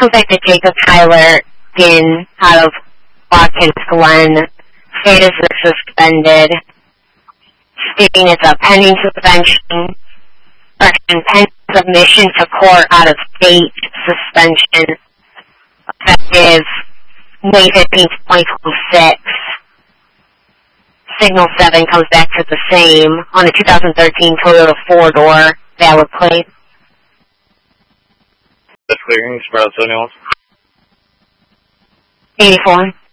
convicted Jacob Tyler in out of Watkins Glen. Status is suspended. Stating it's a pending suspension. Pending submission to court out of state suspension. Effective May 15th, 2026. Signal 7 comes back to the same on a 2013 Toyota 4-door valid plate. That's clearing, spread out 71. 84.